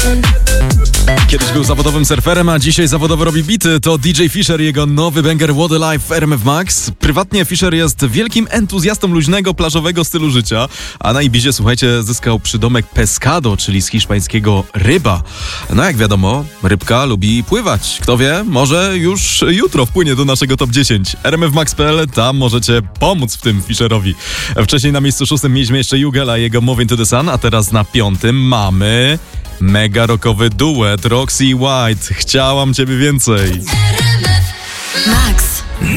Kiedyś był zawodowym surferem, a dzisiaj zawodowo robi bity. To DJ Fisher, jego nowy banger What a Life w RMF Max. Prywatnie Fisher jest wielkim entuzjastą luźnego, plażowego stylu życia, a na Ibizie, słuchajcie, zyskał przydomek pescado, czyli z hiszpańskiego ryba. No jak wiadomo, rybka lubi pływać. Kto wie, może już jutro wpłynie do naszego top 10. RMFmax.pl, tam możecie pomóc w tym Fisherowi. Wcześniej na miejscu 6 mieliśmy jeszcze Jugela, jego Moving to the Sun, a teraz na 5 mamy mega rockowy duet Roxy i White. Chciałam ciebie więcej. Max.